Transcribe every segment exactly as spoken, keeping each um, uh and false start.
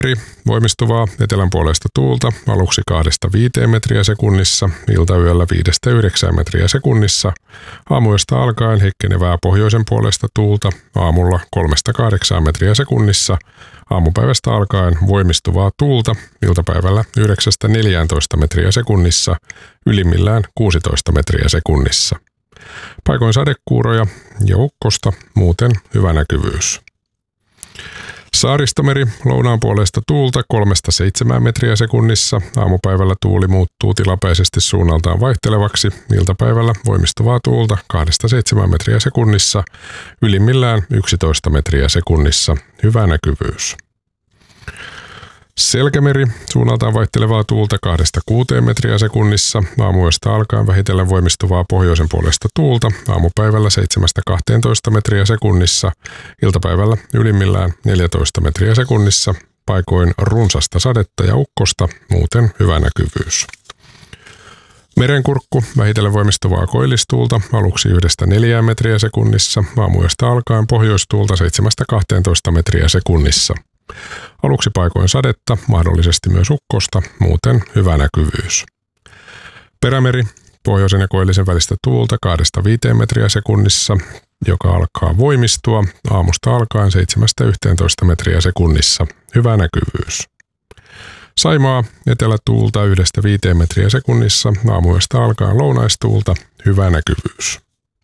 Voimistuvaa etelän puolesta tuulta aluksi kahdesta viiteen metriä sekunnissa, iltayöllä viidestä yhdeksään metriä sekunnissa. Aamuyöstä alkaen heikkenevää pohjoisen puolesta tuulta aamulla kolmesta kahdeksaan metriä sekunnissa. Aamupäivästä alkaen voimistuvaa tuulta iltapäivällä yhdeksästä neljääntoista metriä sekunnissa, ylimmillään kuusitoista metriä sekunnissa. Paikoin sadekuuroja ja ukkosta, muuten hyvä näkyvyys. Saaristomeri, lounaan puolesta tuulta kolmesta seitsemään metriä sekunnissa. Aamupäivällä tuuli muuttuu tilapäisesti suunnaltaan vaihtelevaksi. Iltapäivällä voimistuvaa tuulta kahdesta seitsemään metriä sekunnissa. Ylimmillään yksitoista metriä sekunnissa. Hyvä näkyvyys. Selkämeri, suunnaltaan vaihtelevaa tuulta kahdesta kuuteen metriä sekunnissa. Aamuyöstä alkaen vähitellen voimistuvaa pohjoisen puolesta tuulta. Aamupäivällä seitsemästä kahteentoista metriä sekunnissa. Iltapäivällä ylimmillään neljätoista metriä sekunnissa. Paikoin runsasta sadetta ja ukkosta, muuten hyvä näkyvyys. Merenkurkku, vähitellen voimistuvaa koillistuulta aluksi yhdestä neljään metriä sekunnissa. Aamuyöstä alkaen pohjoistuulta seitsemästä kahteentoista metriä sekunnissa. Aluksi paikoin sadetta, mahdollisesti myös ukkosta, muuten hyvä näkyvyys. Perämeri, pohjoisen ja koillisen välistä tuulta kahdesta viiteen metriä sekunnissa, joka alkaa voimistua aamusta alkaen seitsemästä yhteentoista metriä sekunnissa. Hyvä näkyvyys. Saimaa, etelätuulta yhdestä viiteen metriä sekunnissa, aamuyöstä alkaen lounaistuulta. Hyvä näkyvyys.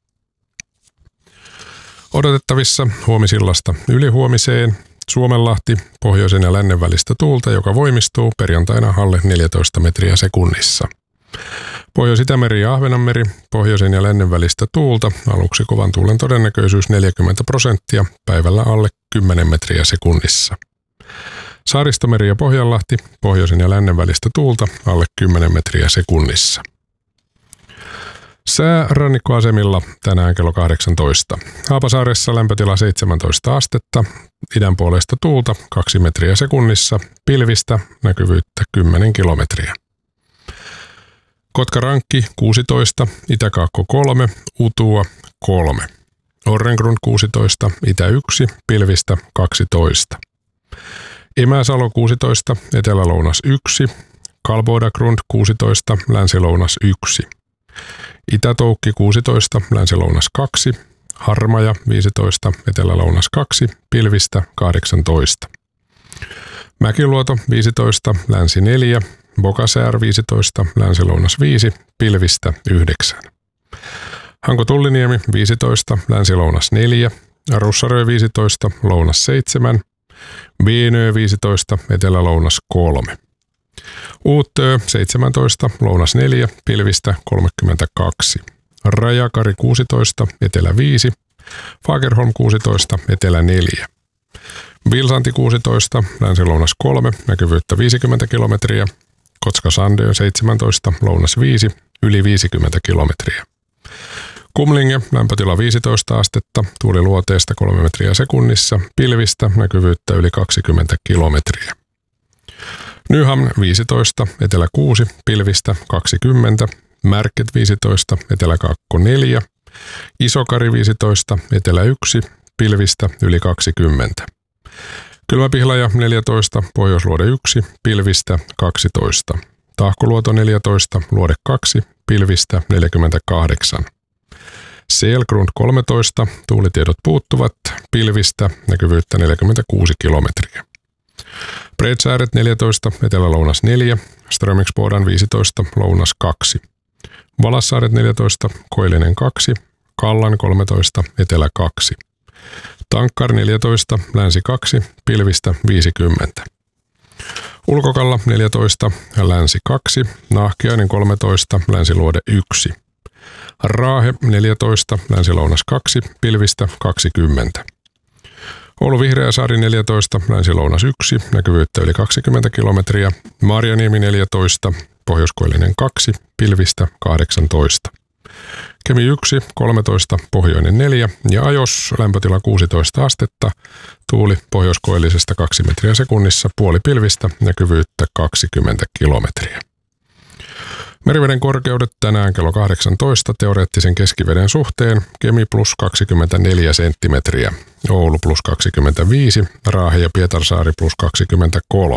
Odotettavissa huomisillasta ylihuomiseen. Suomenlahti, pohjoisen ja lännen välistä tuulta, joka voimistuu perjantaina alle neljätoista metriä sekunnissa. Pohjois-Itämeri ja Ahvenanmeri, pohjoisen ja lännen välistä tuulta, aluksi kovan tuulen todennäköisyys neljäkymmentä prosenttia, päivällä alle kymmenen metriä sekunnissa. Saaristomeri ja Pohjanlahti, pohjoisen ja lännen välistä tuulta, alle kymmenen metriä sekunnissa. Sää rannikkoasemilla tänään kello kahdeksantoista. Haapasaaressa lämpötila seitsemäntoista astetta, idän puolesta tuulta kaksi metriä sekunnissa, pilvistä, näkyvyyttä kymmenen kilometriä. Kotkarankki kuusitoista, Itäkaakko kolme, Utua kolme. Orrengrund kuusitoista, Itä yksi, pilvistä kaksitoista. Emäsalo kuusitoista, Etelä-lounas yksi, Kalbodagrund kuusitoista, Länsi-lounas yksi. Itä-Toukki kuusitoista, Länsi-lounas kaksi, Harmaja viisitoista, Etelä-lounas kaksi, pilvistä kahdeksantoista. Mäkiluoto viisitoista, Länsi neljä, Bokasäär viisitoista, Länsi-lounas viisi, pilvistä yhdeksän. Hanko-Tulliniemi viisitoista, Länsi-lounas neljä, Russarö viisitoista, lounas seitsemän, Vienö viisitoista, Etelä-lounas kolme. Uuttöö seitsemäntoista, lounas neljä, pilvistä kolmekymmentäkaksi. Rajakari kuusitoista, Etelä viisi, Fagerholm kuusitoista, Etelä neljä. Vilsanti kuusitoista, Länsi-lounas kolme, näkyvyyttä viisikymmentä kilometriä. Kotska-Sandö seitsemäntoista, lounas viisi, yli viisikymmentä kilometriä. Kumlinge, lämpötila viisitoista astetta, tuuli luoteesta kolme metriä sekunnissa, pilvistä, näkyvyyttä yli kaksikymmentä kilometriä. Nyhamn viisitoista, Etelä kuusi, pilvistä kaksikymmentä, Märket viisitoista, Etelä-Kaakko neljä, Isokari viisitoista, Etelä yksi, pilvistä yli kaksikymmentä. Kylmäpihlaja neljätoista, Pohjoisluode yksi, pilvistä kaksitoista. Tahkoluoto neljätoista, Luode kaksi, pilvistä neljäkymmentäkahdeksan. Selgrund kolmetoista, tuulitiedot puuttuvat, pilvistä, näkyvyyttä neljäkymmentäkuusi kilometriä. Bredsääret neljätoista, Etelä-lounas neljä, Strömingsbodan viisitoista, lounas kaksi. Valassaaret neljätoista, Koillinen kaksi, Kallan kolmetoista, Etelä kaksi. Tankkar neljätoista, Länsi kaksi, pilvistä viisikymmentä. Ulkokalla neljätoista, Länsi kaksi, Nahkiainen kolmetoista, Länsiluode yksi. Raahe neljätoista, Länsi-lounas kaksi, pilvistä kaksikymmentä. Oulu Vihreäsaari neljätoista, Länsi-lounas yksi, näkyvyyttä yli kaksikymmentä kilometriä. Marjaniemi neljätoista, Pohjoiskoillinen kaksi, pilvistä kahdeksantoista. Kemi yksi, kolmetoista, Pohjoinen neljä ja Ajos lämpötila kuusitoista astetta, tuuli pohjoiskoillisesta kaksi metriä sekunnissa, puoli pilvistä, näkyvyyttä kaksikymmentä kilometriä. Meriveden korkeudet tänään kello kahdeksantoista teoreettisen keskiveden suhteen: Kemi plus kaksikymmentäneljä senttimetriä, Oulu plus kaksikymmentäviisi, Raahe ja Pietarsaari plus kaksikymmentäkolme.